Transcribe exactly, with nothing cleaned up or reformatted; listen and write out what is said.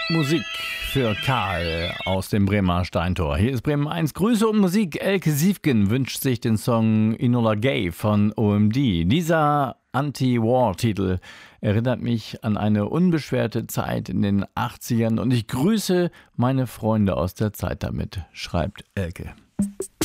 Musik für Karl aus dem Bremer Steintor. Hier ist Bremen eins. Grüße und Musik. Elke Siefgen wünscht sich den Song Enola Gay von O M D. Dieser Anti-War-Titel erinnert mich an eine unbeschwerte Zeit in den achtzigern und ich grüße meine Freunde aus der Zeit damit, schreibt Elke.